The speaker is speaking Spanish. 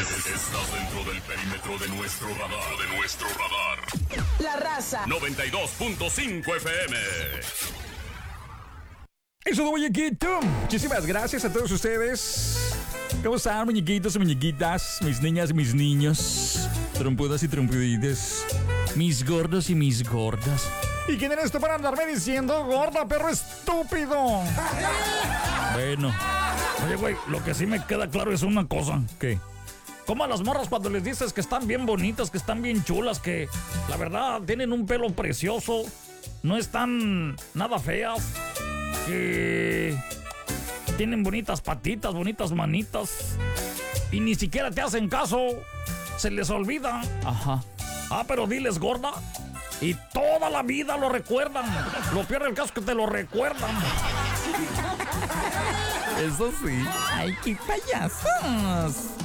Estás dentro del perímetro de nuestro radar. La Raza 92.5 FM. Eso de muñequito. Muchísimas gracias a todos ustedes. ¿Cómo están, muñequitos y muñequitas? Mis niñas y mis niños. Trompudas y trompuditas. Mis gordos y mis gordas. ¿Y quién eres tú para andarme diciendo gorda, perro estúpido? Bueno. Oye, güey, lo que sí me queda claro es una cosa. ¿Qué? Como a las morras cuando les dices que están bien bonitas, que están bien chulas, que la verdad tienen un pelo precioso, no están nada feas, que tienen bonitas patitas, bonitas manitas, y ni siquiera te hacen caso, se les olvida. Ajá. Ah, pero diles gorda, y toda la vida lo recuerdan. Lo peor del caso es que te lo recuerdan. Eso sí. ¡Ay, qué payasos!